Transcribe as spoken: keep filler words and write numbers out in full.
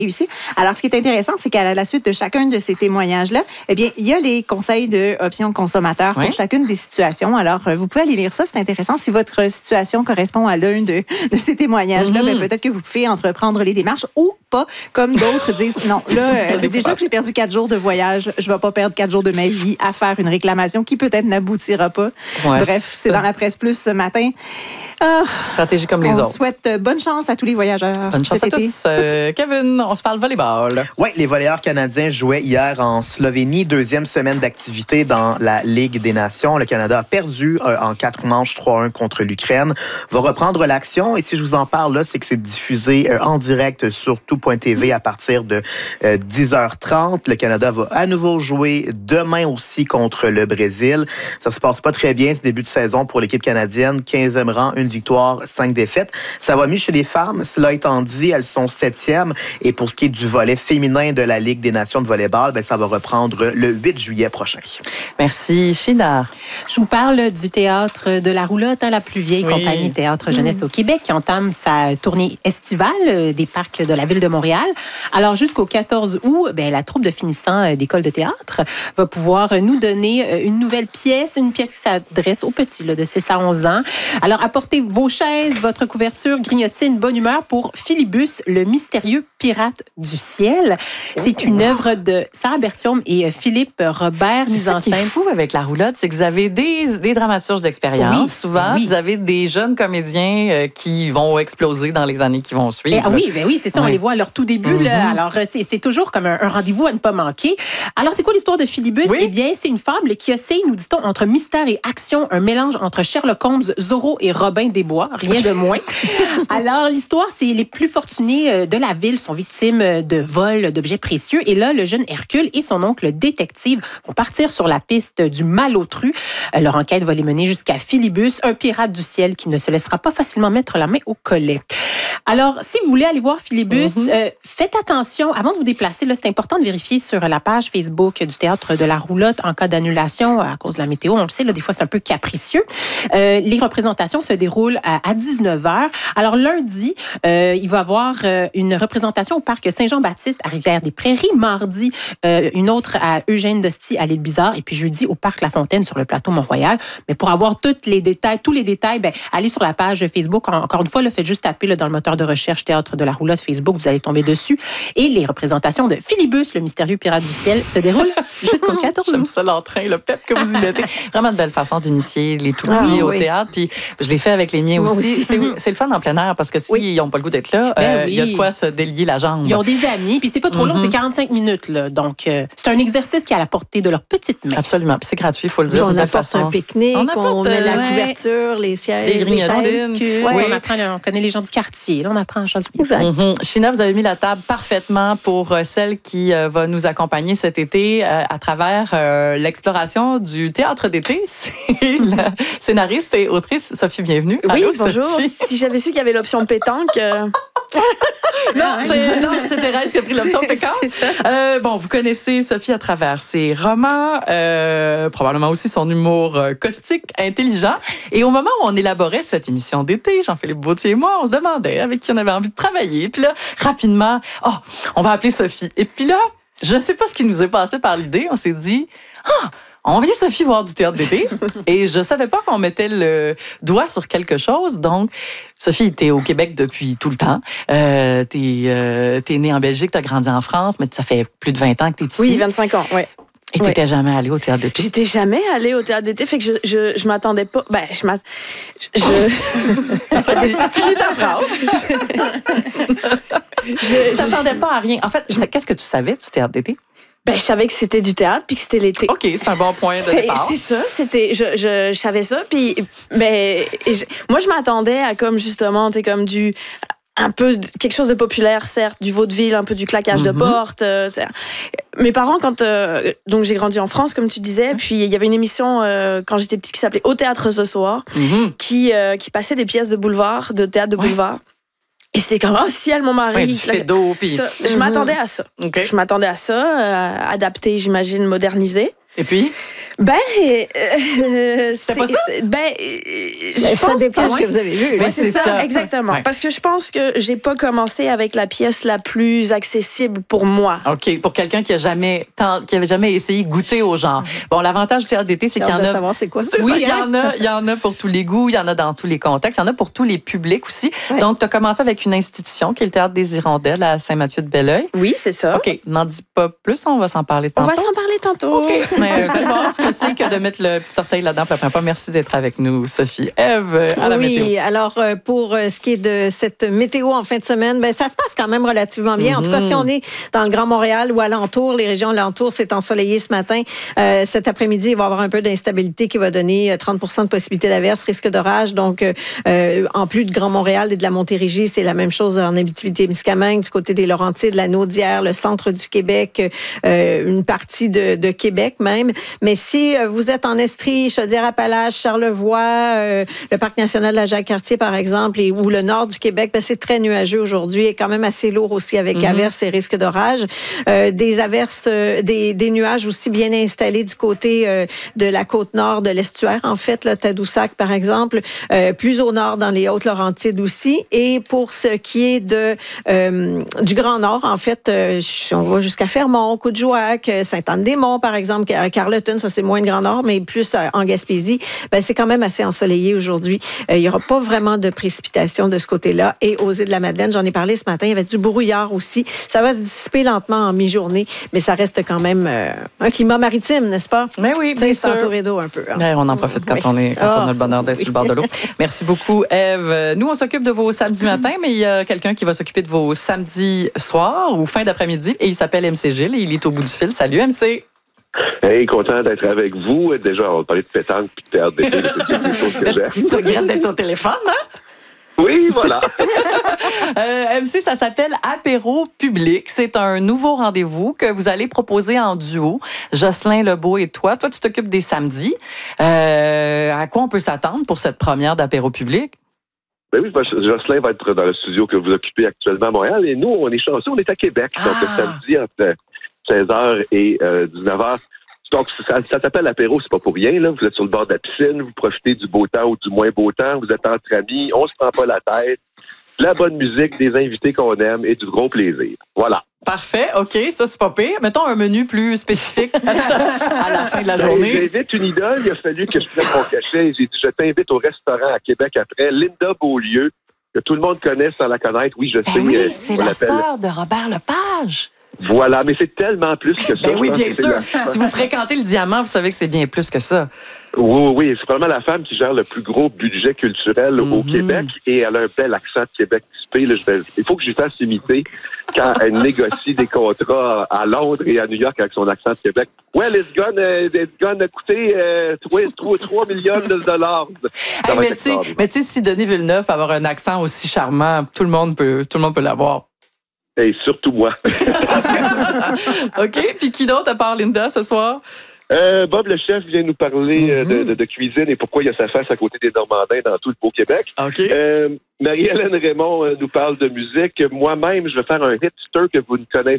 réussi. Alors, ce qui est intéressant, c'est qu'à la suite de chacun de ces témoignages-là, eh bien, il y a les conseils de options consommateurs oui. pour chacune des situations. Alors, vous pouvez aller lire ça, c'est intéressant. Si votre situation correspond à l'un de, de ces témoignages-là, mm-hmm. bien, peut-être que vous pouvez entreprendre les démarches ou pas, comme d'autres disent, non, là, c'est déjà que j'ai perdu quatre jours de voyage, je ne vais pas perdre quatre jours de ma vie à faire une réclamation qui peut-être n'aboutira pas. Ouais, Bref, c'est, c'est dans la presse plus ce matin. Ah, stratégie comme les on autres. On souhaite bonne chance à tous les voyageurs. Bonne chance à été. tous. Euh, Kevin, on se parle volleyball. Oui, les volleyeurs canadiens jouaient hier en Slovénie. Deuxième semaine d'activité dans la Ligue des Nations. Le Canada a perdu euh, en quatre manches trois un contre l'Ukraine. Va reprendre l'action. Et si je vous en parle là, c'est que c'est diffusé euh, en direct sur tout point t v à partir de euh, dix heures trente. Le Canada va à nouveau jouer demain aussi contre le Brésil. Ça se passe pas très bien ce début de saison pour l'équipe canadienne. quinzième rang, une victoire, cinq défaites. Ça va mieux chez les femmes. Cela étant dit, elles sont septième. Et pour ce qui est du volet féminin de la Ligue des Nations de volleyball, ben, ça va reprendre le huit juillet prochain. Merci, China. Je vous parle du Théâtre de la Roulotte, hein, la plus vieille oui. compagnie Théâtre Jeunesse mmh. au Québec, qui entame sa tournée estivale des parcs de la ville de Montréal. Alors, jusqu'au quatorze août, ben, la troupe de finissants d'école de théâtre va pouvoir nous donner une nouvelle pièce, une pièce qui s'adresse aux petits là, de six à onze ans. Alors, apportez vos chaises, votre couverture, grignotez une bonne humeur pour Philibus, le mystérieux pirate du ciel. C'est une œuvre de Sarah Bertium et Philippe Robert, mise en scène. Ce qui est fou avec la roulotte, c'est que vous avez des, des dramaturges d'expérience. Oui, souvent, oui. vous avez des jeunes comédiens euh, qui vont exploser dans les années qui vont suivre. Et, ah oui, ben oui, c'est ça, oui. on les voit à leur tout début. Mm-hmm. Là. Alors, c'est, c'est toujours comme un, un rendez-vous à ne pas manquer. Alors, c'est quoi l'histoire de Philibus? Oui. Eh bien, c'est une fable qui oscille, nous dit-on, entre mystère et action, un mélange entre Sherlock Holmes, Zorro et Robin des Bois, rien de moins. Alors, l'histoire, c'est les plus fortunés de la ville sont victimes de vols d'objets précieux. Et là, le jeune Hercule et son oncle détective vont partir sur la piste du malotru. Leur enquête va les mener jusqu'à Philibus, un pirate du ciel qui ne se laissera pas facilement mettre la main au collet. Alors, si vous voulez aller voir Philibus, mm-hmm. euh, faites attention, avant de vous déplacer, là, c'est important de vérifier sur la page Facebook du Théâtre de la Roulotte en cas d'annulation à cause de la météo. On le sait, là, des fois, c'est un peu capricieux. Euh, les représentations se déroulent à, à dix-neuf heures. Alors, lundi, euh, il va y avoir euh, une représentation au parc Saint-Jean-Baptiste à Rivière-des-Prairies. Mardi, euh, une autre à Eugène-Dostie à l'Île Bizarre. Et puis jeudi, au parc La Fontaine sur le plateau Mont-Royal. Mais pour avoir tous les détails, tous les détails, ben, allez sur la page Facebook. Encore une fois, là, faites juste taper là, dans le moteur de recherche Théâtre de la Roulotte Facebook. Vous allez tomber dessus. Et les représentations de Philibus, le mystérieux pirate du ciel, se déroulent jusqu'au quatorze août. J'aime ça l'entrain, le pep que vous y mettez. Vraiment de belle façon d'initier les tout petits ah, au oui. théâtre. Puis je l'ai fait avec les miens aussi. aussi. C'est, c'est le fun en plein air parce que s'ils oui. n'ont pas le goût d'être là, il ben oui. y a de quoi se délier la jambe. Ils ont des amis, puis c'est pas trop mm-hmm. long, c'est quarante-cinq minutes. Là. Donc, euh, c'est un exercice qui est à la portée de leur petite main. Absolument. Puis c'est gratuit, il faut le dire. On apporte façon. un pique-nique, on, apporte, on met euh, la ouais. couverture, les sièges, des grignotines. Ouais. Oui. On, apprend, on connaît les gens du quartier. Là, on apprend en chose. Exact. Mm-hmm. China, vous avez mis la table parfaitement pour euh, celle qui euh, va nous accompagner cet été euh, à travers euh, l'exploration du théâtre d'été. C'est la scénariste et autrice Sophie Bienvenue. Oui, Allô, bonjour. Sophie. Si j'avais su qu'il y avait l'option pétanque... Euh... non, c'est, non, c'est Thérèse qui a pris l'option pétanque. C'est ça. Euh, bon, vous connaissez Sophie à travers ses romans, euh, probablement aussi son humour euh, caustique, intelligent. Et au moment où on élaborait cette émission d'été, Jean-Philippe Bautier et moi, on se demandait avec qui on avait envie de travailler. Puis là, rapidement, oh, on va appeler Sophie. Et puis là, je ne sais pas ce qui nous est passé par l'idée. On s'est dit, ah, on envoyait Sophie voir du théâtre d'été et je savais pas qu'on mettait le doigt sur quelque chose. Donc, Sophie, t'es au Québec depuis tout le temps. Euh, t'es, euh, t'es née en Belgique, t'as grandi en France, mais ça fait plus de vingt ans que t'es ici. Oui, vingt-cinq ans, oui. Et tu n'étais ouais. jamais allée au théâtre d'été? J'étais jamais allée au théâtre d'été, fait que je, je, je m'attendais pas. Ben, je m'attendais. Je... Finis ta phrase. je, tu t'attendais pas à rien. En fait, qu'est-ce que tu savais du théâtre d'été? Ben, je savais que c'était du théâtre puis que c'était l'été. OK, c'est un bon point de c'est, départ. C'est ça, c'était, je, je, je savais ça. Puis, ben, je, moi, je m'attendais à comme justement, tu sais, comme du. Un peu quelque chose de populaire, certes, du vaudeville, un peu du claquage mm-hmm. de porte. Euh, Mes parents, quand euh, donc j'ai grandi en France, comme tu disais, puis il y avait une émission euh, quand j'étais petite qui s'appelait Au théâtre ce soir, mm-hmm. qui euh, qui passait des pièces de boulevard, de théâtre de ouais. boulevard. Et c'était comme oh ciel mon mari. Ouais, du Fédo, puis ça, je mm-hmm. m'attendais à ça. Okay. Je m'attendais à ça, euh, adapté, j'imagine, modernisé. Et puis? Ben, euh, c'est pas ça? Ben, je ça dépend de ce que vous avez vu. Ouais, c'est, c'est ça, ça, exactement. Ouais. Parce que je pense que j'ai pas commencé avec la pièce la plus accessible pour moi. OK, pour quelqu'un qui a jamais tant, qui avait jamais essayé de goûter au genre. Bon, l'avantage du théâtre d'été, c'est qu'il y en a. savoir c'est quoi. C'est oui, il y en a, il y en a pour tous les goûts, il y en a dans tous les contextes, il y en a pour tous les publics aussi. Ouais. Donc, tu as commencé avec une institution qui est le théâtre des Hirondelles à Saint-Mathieu-de-Belleuil. Oui, c'est ça. OK, n'en dis pas plus, on va s'en parler tantôt. On va s'en parler tantôt. OK, mais vous allez voir ce que c'est que de mettre le petit orteil là-dedans. Pas. Merci d'être avec nous, Sophie. Ève, à la oui, météo. Oui, alors pour ce qui est de cette météo en fin de semaine, ben ça se passe quand même relativement bien. Mm-hmm. En tout cas, si on est dans le Grand Montréal ou alentour, les régions alentours, c'est ensoleillé ce matin. Euh, cet après-midi, il va y avoir un peu d'instabilité qui va donner trente pour cent de possibilité d'averse, risque d'orage. Donc, euh, en plus de Grand Montréal et de la Montérégie, c'est la même chose en Abitibi-Témiscamingue, du côté des Laurentides, la Naudière, le centre du Québec, euh, une partie de, de Québec même. Mais si euh, vous êtes en Estrie, Chaudière-Appalaches, Charlevoix, euh, le Parc national de la Jacques-Cartier, par exemple, et, ou le nord du Québec, ben, c'est très nuageux aujourd'hui et quand même assez lourd aussi avec mm-hmm. averses et risques d'orage. Euh, des averses, euh, des, des nuages aussi bien installés du côté euh, de la côte nord de l'estuaire, en fait, là, Tadoussac, par exemple, euh, plus au nord dans les Hautes-Laurentides aussi. Et pour ce qui est de euh, du Grand Nord, en fait, euh, on va jusqu'à Fermont, Coudjouac, Sainte-Anne-des-Monts, par exemple, Carleton, ça c'est moins de Grand Nord, mais plus euh, en Gaspésie, ben, c'est quand même assez ensoleillé aujourd'hui. Euh, il n'y aura pas vraiment de précipitations de ce côté-là. Et aux îles de la Madeleine, j'en ai parlé ce matin, il y avait du brouillard aussi. Ça va se dissiper lentement en mi-journée, mais ça reste quand même euh, un climat maritime, n'est-ce pas? Mais oui, bien sûr. Entouré d'eau un peu. Hein? Ouais, on en profite quand, oui. on, est, quand oh, on a le bonheur d'être oui. sur le bord de l'eau. Merci beaucoup, Ève. Nous, on s'occupe de vos samedis matins, mais il y a quelqu'un qui va s'occuper de vos samedis soirs ou fin d'après-midi, et il s'appelle M C Gilles et il est au bout du fil. Salut, M C. Hey, content d'être avec vous. Déjà, on va parler de pétanque puis de théâtre d'été. C'est quelque chose que j'aime. Tu regrettes d'être au téléphone, hein? Oui, voilà. euh, M C, ça s'appelle Apéro Public. C'est un nouveau rendez-vous que vous allez proposer en duo. Jocelyn Lebeau et toi. Toi, tu t'occupes des samedis. Euh, à quoi on peut s'attendre pour cette première d'Apéro Public? Ben oui, Jocelyn va être dans le studio que vous occupez actuellement à Montréal. Et nous, on est chanceux, on est à Québec. Ah. Donc, le samedi, entre seize heures et euh, dix-neuf heures. Donc, ça, ça s'appelle l'apéro, c'est pas pour rien, là. Vous êtes sur le bord de la piscine, vous profitez du beau temps ou du moins beau temps, vous êtes entre amis, on se prend pas la tête, la bonne musique, des invités qu'on aime et du gros plaisir. Voilà. Parfait, OK, ça c'est pas pire. Mettons un menu plus spécifique à la fin de la journée. Ben, j'invite une idole, il a fallu que je prenne mon cachet. J'ai dit, je t'invite au restaurant à Québec après, Linda Beaulieu, que tout le monde connaît sans la connaître. Oui, je ben sais. Oui, euh, c'est la sœur de Robert Lepage. Voilà, mais c'est tellement plus que ça. Ben oui, bien sûr. Si vous fréquentez le Diamant, vous savez que c'est bien plus que ça. Oui, oui, c'est probablement la femme qui gère le plus gros budget culturel mm-hmm. au Québec et elle a un bel accent de Québec typé. Là, je vais, il faut que je lui fasse imiter quand elle négocie des contrats à Londres et à New York avec son accent de Québec. Well, it's gonna, it's gonna coûter euh, trois millions de dollars. Hey, mais tu sais, si Denis Villeneuve peut avoir un accent aussi charmant, tout le monde peut, tout le monde peut l'avoir. Et surtout moi. OK. Puis qui d'autre à part Linda ce soir? Euh, Bob le chef vient nous parler mm-hmm. de, de, de cuisine et pourquoi il a sa face à côté des Normandins dans tout le beau Québec. Okay. Euh, Marie-Hélène Raymond euh, nous parle de musique. Moi-même, je vais faire un hipster que vous ne connaissez